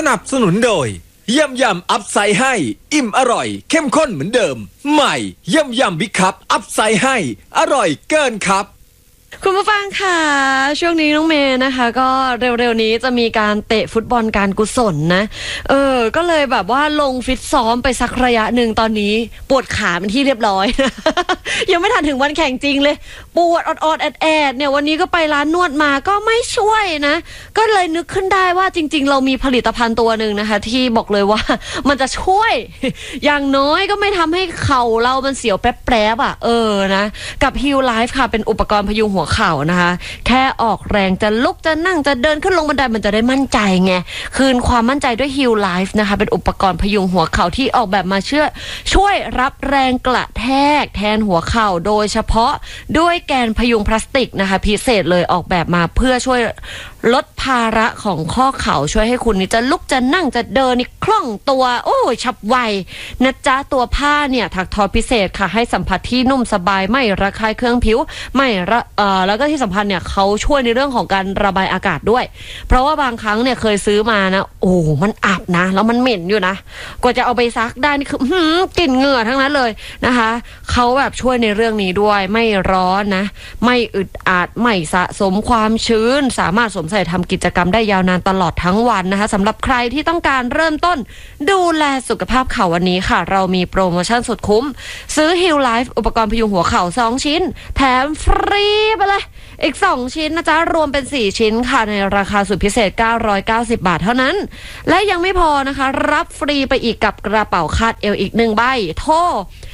นับสนุนโดยยำอัพไซด์ให้อิ่มอร่อยเข้มข้นเหมือนเดิมใหม่ยำบิ๊กคัพอัพไซด์ให้อร่อยเกินครับคุณผู้ฟังค่ะช่วงนี้น้องเมย์นะคะก็เร็วๆนี้จะมีการเตะฟุตบอลการกุศลนะก็เลยแบบว่าลงฟิตซ้อมไปสักระยะหนึ่งตอนนี้ปวดขาเป็นที่เรียบร้อย ยังไม่ทันถึงวันแข่งจริงเลยปวดอดแอดเนี่ยวันนี้ก็ไปร้านนวดมาก็ไม่ช่วยนะก็เลยนึกขึ้นได้ว่าจริงๆเรามีผลิตภัณฑ์ตัวหนึ่งนะคะที่บอกเลยว่ามันจะช่วยอย่างน้อยก็ไม่ทำให้เข่าเรามันเสียวแป๊บๆอ่ะนะกับ Heal Life ค่ะเป็นอุปกรณ์พยุงหัวเข่านะคะแค่ออกแรงจะลุกจะนั่งจะเดินขึ้นลงบันไดมันจะได้มั่นใจไงคืนความมั่นใจด้วย Heal Life นะคะเป็นอุปกรณ์พยุงหัวเข่าที่ออกแบบมาช่วยรับแรงกระแทกแทนหัวเข่าโดยเฉพาะด้วยแกนพยุงพลาสติกนะคะพิเศษเลยออกแบบมาเพื่อช่วยลดภาระของข้อเข่าช่วยให้คุณนี่จะลุกจะนั่งจะเดินนี่คล่องตัวโอ้ยฉับไวนะจ๊ะตัวผ้าเนี่ยถักทอพิเศษค่ะให้สัมผัสที่นุ่มสบายไม่ระคายเคืองผิวไม่แล้วก็ที่สำคัญเนี่ยเขาช่วยในเรื่องของการระบายอากาศด้วยเพราะว่าบางครั้งเนี่ยเคยซื้อมานะโอ้มันอับนะแล้วมันเหม็นอยู่นะกว่าจะเอาไปซักได้นี่คือกลิ่นเหงื่อทั้งนั้นเลยนะคะเขาแบบช่วยในเรื่องนี้ด้วยไม่ร้อนนะไม่อึดอัดไม่สะสมความชื้นสามารถสวมใส่ทำกิจกรรมได้ยาวนานตลอดทั้งวันนะคะสำหรับใครที่ต้องการเริ่มต้นดูแลสุขภาพเข่าวันนี้ค่ะเรามีโปรโมชั่นสุดคุ้มซื้อ Heal Life อุปกรณ์พยุงหัวเข่า2ชิ้นแถมฟรีไปเลยอีก2ชิ้นนะจ๊ะรวมเป็น4ชิ้นค่ะในราคาสุดพิเศษ990 บาทเท่านั้นและยังไม่พอนะคะรับฟรีไปอีกกับกระเป๋าคาดเอวอีก1ใบโทร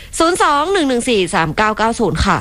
02-114-3990 ค่ะ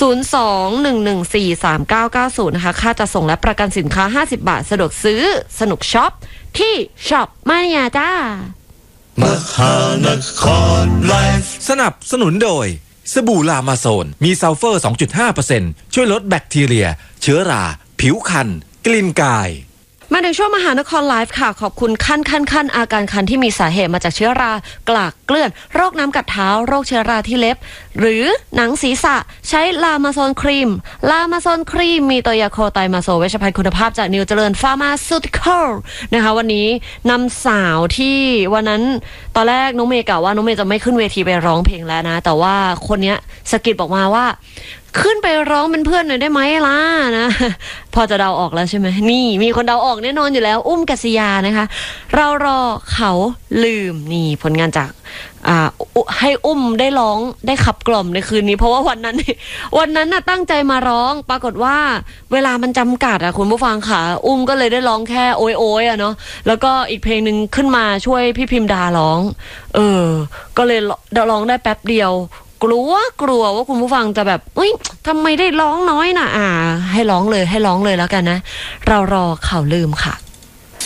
02-114-3990 นะคะค่าจะส่งและประกันสินค้า50 บาทสะดวกซื้อสนุกช็อปที่ช็อปมาเนียจ้ามหานครไลฟ์สนับสนุนโดยสบู่ลามาโซนมีซัลเฟอร์ 2.5% ช่วยลดแบคทีเรียเชื้อราผิวคันกลิ่นกายมาถึงช่วงมหานครไลฟ์ค่ะขอบคุณขั้นอาการคันที่มีสาเหตุมาจากเชื้อรากลากเกลื่อนโรคน้ำกัดเท้าโรคเชื้อราที่เล็บหรือหนังศีรษะใช้ลามาโซนครีมมีตัวยาโคไตมาโซเวชภัณฑ์คุณภาพจากนิวเจริญฟาร์มาซูติคอลนะคะวันนี้นำสาวที่วันนั้นตอนแรกน้องเมย์กล่าวว่าน้องเมย์จะไม่ขึ้นเวทีไปร้องเพลงแล้วนะแต่ว่าคนเนี้ยสะกิดบอกมาว่าขึ้นไปร้องเป็นเพื่อนหน่อยได้ไหมล่ะนะพอจะเดาออกแล้วใช่ไหมนี่มีคนเดาออกแน่นอนอยู่แล้วอุ้มกัศยานะคะเรารอเขาลืมนี่ผลงานจากให้อุ้มได้ร้องได้ขับกล่อมในคืนนี้เพราะว่าวันนั้นน่ะตั้งใจมาร้องปรากฏว่าเวลามันจำกัดคุณผู้ฟังค่ะอุ้มก็เลยได้ร้องแค่โอยเนาะแล้วก็อีกเพลงนึงขึ้นมาช่วยพี่พิมดาร้องก็เลยร้องได้แป๊บเดียวกลัวว่าคุณผู้ฟังจะแบบทำไมได้ร้องน้อยนะให้ร้องเลยแล้วกันนะเรารอเขาลืมค่ะ